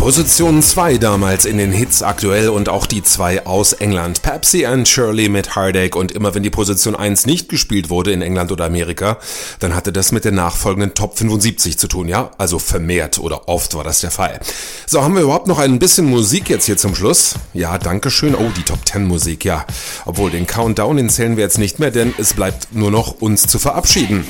Position 2 damals in den Hits aktuell und auch die 2 aus England. Pepsi and Shirley mit Heartache, und immer wenn die Position 1 nicht gespielt wurde in England oder Amerika, dann hatte das mit den nachfolgenden Top 75 zu tun, ja? Also vermehrt oder oft war das der Fall. So, haben wir überhaupt noch ein bisschen Musik jetzt hier zum Schluss? Ja, dankeschön. Oh, die Top 10 Musik, ja. Obwohl, den Countdown, den zählen wir jetzt nicht mehr, denn es bleibt nur noch uns zu verabschieden.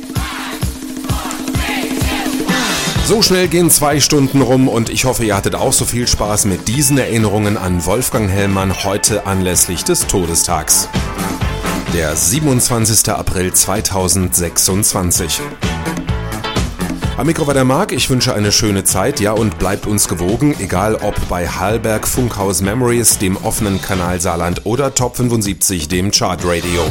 So schnell gehen 2 Stunden rum und ich hoffe, ihr hattet auch so viel Spaß mit diesen Erinnerungen an Wolfgang Hellmann heute anlässlich des Todestags. Der 27. April 2026. Am Mikro war der Marc, ich wünsche eine schöne Zeit, ja, und bleibt uns gewogen, egal ob bei Hallberg Funkhaus Memories, dem offenen Kanal Saarland oder Top 75, dem Chartradio.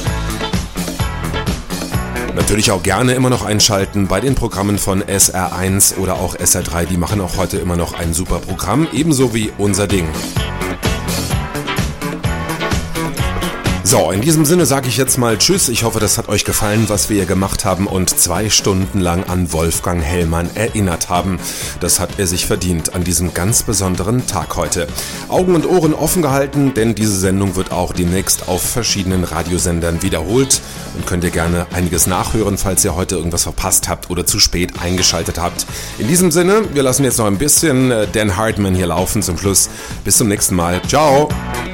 Natürlich auch gerne immer noch einschalten bei den Programmen von SR1 oder auch SR3, die machen auch heute immer noch ein super Programm, ebenso wie unser Ding. So, in diesem Sinne sage ich jetzt mal Tschüss. Ich hoffe, das hat euch gefallen, was wir hier gemacht haben und 2 Stunden lang an Wolfgang Hellmann erinnert haben. Das hat er sich verdient an diesem ganz besonderen Tag heute. Augen und Ohren offen gehalten, denn diese Sendung wird auch demnächst auf verschiedenen Radiosendern wiederholt und könnt ihr gerne einiges nachhören, falls ihr heute irgendwas verpasst habt oder zu spät eingeschaltet habt. In diesem Sinne, wir lassen jetzt noch ein bisschen Dan Hartman hier laufen zum Schluss. Bis zum nächsten Mal. Ciao!